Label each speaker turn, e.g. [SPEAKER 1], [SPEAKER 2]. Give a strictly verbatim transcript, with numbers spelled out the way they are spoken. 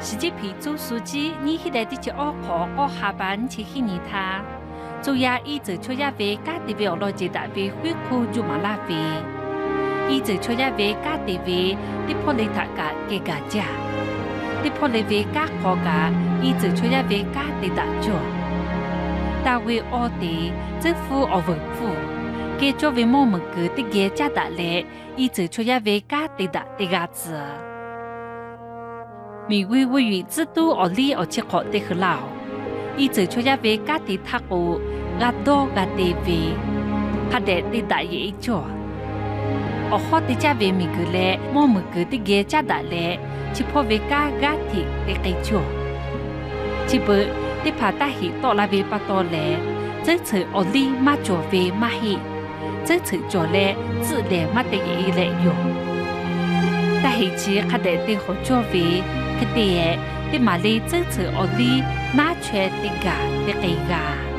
[SPEAKER 1] 是这批做书记，你现在的就二考二下班去去你他，主要一直出一位家的位落去大位会哭就马拉位，一直出一位家的位，你破你他家给家家，你破你位家国家，一直出一位家的大做，大位二的政府而文府。给作为某某个的给家大来，一直出一位家的大的伢子。每位位于制度而立而结合的很老，一直出一位家的他个伢多伢的位，他的的大爷一做。而好的家为每个来某某个的给家大来，只破为家家的的给做。只不的怕大喜到那边不到来，这次而立马做为马喜。这次做嘞，自然没得意来用。但是只看得的好作为，看得的马里这次我哩拿出的个的个个。